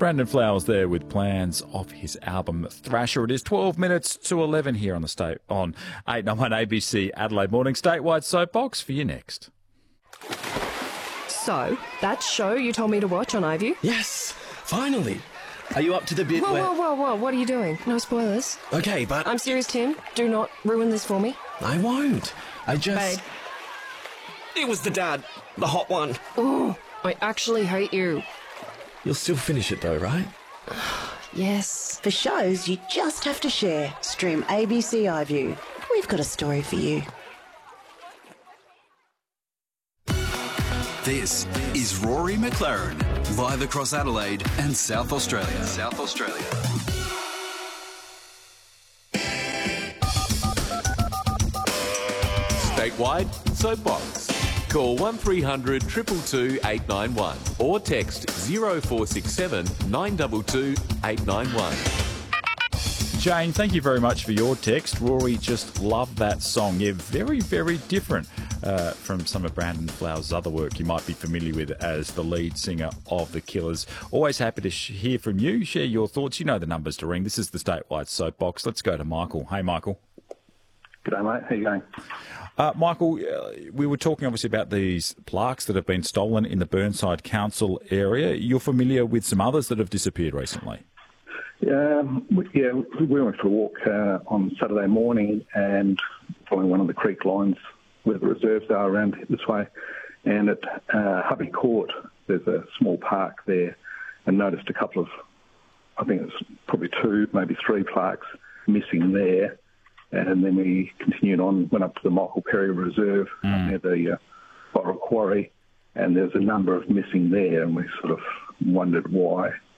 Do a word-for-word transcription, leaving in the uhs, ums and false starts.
Brandon Flowers there with plans of his album Thrasher. It is twelve minutes to eleven here on the state on eight ninety-one A B C Adelaide Morning. Statewide Soapbox for you next. So, that show you told me to watch on iView? Yes, finally. Are you up to the bit Whoa, where... whoa, whoa, whoa, what are you doing? No spoilers. Okay, but... I'm serious, Tim. Do not ruin this for me. I won't. I just... Babe. It was the dad. The hot one. Ooh, I actually hate you. You'll still finish it though, right? Yes. For shows you just have to share. Stream A B C iView. We've got a story for you. This is Rory McLaren, live across Adelaide and South Australia. South Australia. Statewide Soapbox. Call one three hundred two two two eight nine one or text zero four six seven nine two two eight nine one. Jane, thank you very much for your text. Rory just loved that song. Yeah, very, very different uh, from some of Brandon Flowers' other work you might be familiar with as the lead singer of The Killers. Always happy to sh- hear from you, share your thoughts. You know the numbers to ring. This is the Statewide Soapbox. Let's go to Michael. Hey, Michael. G'day, mate. How you going? Uh, Michael, uh, we were talking obviously about these plaques that have been stolen in the Burnside Council area. You're familiar with some others that have disappeared recently? Um, we, yeah, we went for a walk uh, on Saturday morning and following one of the creek lines where the reserves are around this way. And at uh, Hubby Court, there's a small park there, and noticed a couple of, I think it's probably two, maybe three plaques missing there. And then we continued on, went up to the Michael Perry Reserve mm. near the uh, Borrow Quarry, and there's a number of missing there, and we sort of wondered why